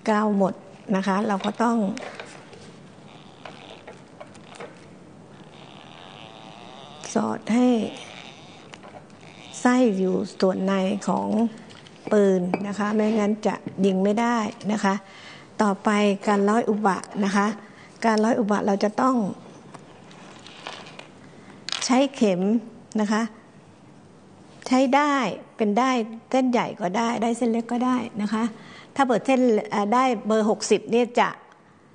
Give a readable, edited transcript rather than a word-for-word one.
กาวหมดนะคะเราก็ต้องสอดให้ไส้อยู่ส่วนในของปืนนะคะไม่งั้นจะยิงไม่ได้นะคะต่อไปการร้อยอุบะนะคะการร้อยอุบะเราจะต้องใช้เข็มนะคะใช้ได้เป็นได้เส้นใหญ่ก็ได้ได้เส้นเล็กก็ได้นะคะถ้าเปิดเส้นได้เบอร์60เนี่ยจะ